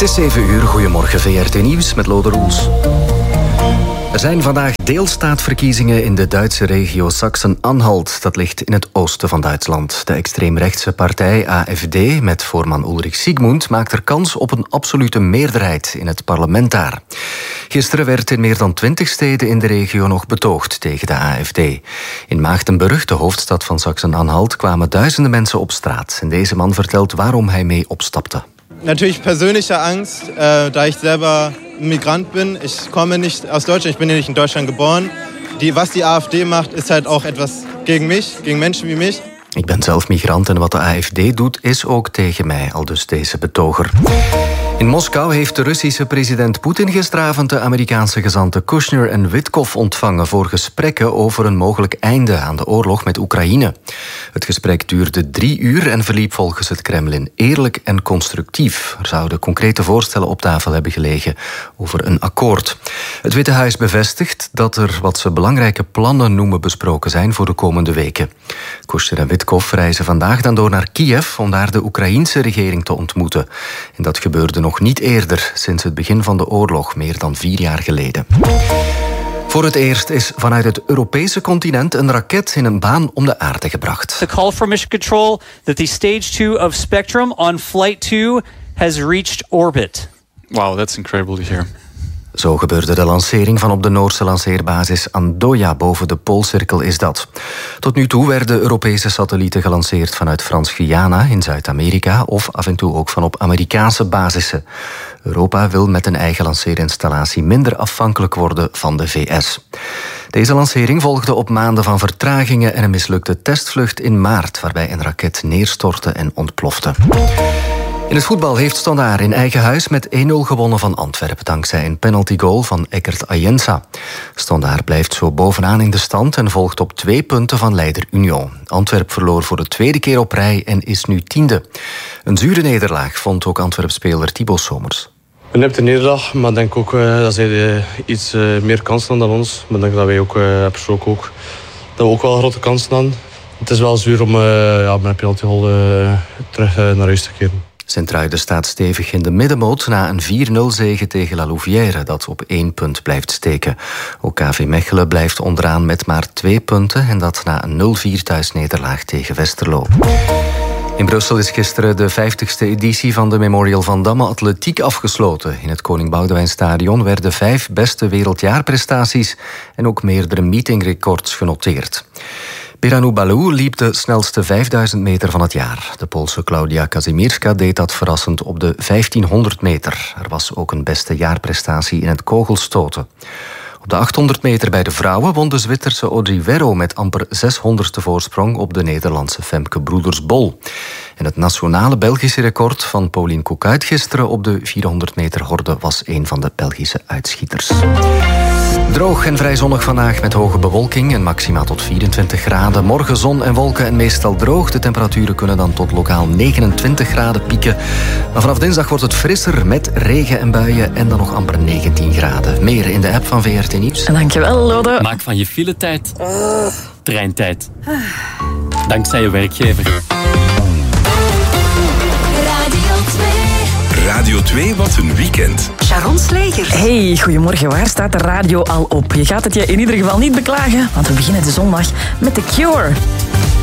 is 7 uur. Goedemorgen, VRT Nieuws met Lode Roels. Er zijn vandaag deelstaatverkiezingen in de Duitse regio Sachsen-Anhalt. Dat ligt in het oosten van Duitsland. De extreemrechtse partij AfD met voorman Ulrich Siegmund maakt er kans op een absolute meerderheid in het parlement daar. Gisteren werd in meer dan 20 steden in de regio nog betoogd tegen de AfD. In Maagdenburg, de hoofdstad van Sachsen-Anhalt, kwamen duizenden mensen op straat. En deze man vertelt waarom hij mee opstapte. Natürlich persönliche Angst, da ich selber Migrant bin. Ich komme nicht aus Deutschland, ich bin hier nicht in Deutschland geboren. Was die AfD macht, ist halt auch etwas gegen mich, gegen Menschen wie mich. Ik ben zelf migrant en wat de AfD doet is ook tegen mij, aldus deze betoger. In Moskou heeft de Russische president Poetin gisteravond de Amerikaanse gezanten Kushner en Witkoff ontvangen voor gesprekken over een mogelijk einde aan de oorlog met Oekraïne. Het gesprek duurde 3 uur en verliep volgens het Kremlin eerlijk en constructief. Er zouden concrete voorstellen op tafel hebben gelegen over een akkoord. Het Witte Huis bevestigt dat er wat ze belangrijke plannen noemen besproken zijn voor de komende weken. Kushner en Witkoff reizen vandaag dan door naar Kiev om daar de Oekraïense regering te ontmoeten. En dat gebeurde nog niet eerder, sinds het begin van de oorlog, meer dan 4 jaar geleden. Voor het eerst is vanuit het Europese continent een raket in een baan om de aarde gebracht. The call from Mission Control that the stage 2 of Spectrum on flight 2 has reached orbit. Wow, that's incredible to hear. Zo gebeurde de lancering van op de Noorse lanceerbasis Andoya boven de Poolcirkel is dat. Tot nu toe werden Europese satellieten gelanceerd vanuit Frans-Guyana in Zuid-Amerika of af en toe ook van op Amerikaanse basissen. Europa wil met een eigen lanceerinstallatie minder afhankelijk worden van de VS. Deze lancering volgde op maanden van vertragingen en een mislukte testvlucht in maart, waarbij een raket neerstortte en ontplofte. In het voetbal heeft Standaard in eigen huis met 1-0 gewonnen van Antwerpen, dankzij een penaltygoal van Eckert Ayensa. Standaard blijft zo bovenaan in de stand en volgt op 2 punten van leider Union. Antwerp verloor voor de 2e keer op rij en is nu 10e. Een zure nederlaag vond ook Antwerp-speler Thibaut Somers. Een nipte nederlaag, maar ik denk ook dat zij iets meer kansen hadden dan ons. Maar ik denk dat wij ook persoonlijk ook, dat we ook wel grote kansen hadden. Het is wel zuur om met een penaltygoal terug naar huis te keren. Sint-Truiden staat stevig in de middenmoot na een 4-0 zege tegen La Louvière, dat op 1 punt blijft steken. Ook KV Mechelen blijft onderaan met maar 2 punten en dat na een 0-4 thuisnederlaag tegen Westerlo. In Brussel is gisteren de 50ste editie van de Memorial Van Damme Atletiek afgesloten. In het Koning Boudewijnstadion werden 5 beste wereldjaarprestaties en ook meerdere meetingrecords genoteerd. Beranou Balou liep de snelste 5000 meter van het jaar. De Poolse Klaudia Kazimierska deed dat verrassend op de 1500 meter. Er was ook een beste jaarprestatie in het kogelstoten. Op de 800 meter bij de vrouwen won de Zwitserse Audrey Werro met amper 600ste voorsprong op de Nederlandse Femke Broeders-Bol. En het nationale Belgische record van Pauline Koekuit gisteren op de 400 meter horde was een van de Belgische uitschieters. Droog en vrij zonnig vandaag met hoge bewolking en maxima tot 24 graden. Morgen zon en wolken en meestal droog. De temperaturen kunnen dan tot lokaal 29 graden pieken. Maar vanaf dinsdag wordt het frisser met regen en buien en dan nog amper 19 graden. Meer in de app van VRT Nieuws. Dankjewel, Lode. Maak van je filetijd treintijd. Dankzij je werkgever. Radio 2 was een weekend. Sharon Slegers. Hey, goedemorgen. Waar staat de radio al op? Je gaat het je in ieder geval niet beklagen, want we beginnen de zondag met The Cure.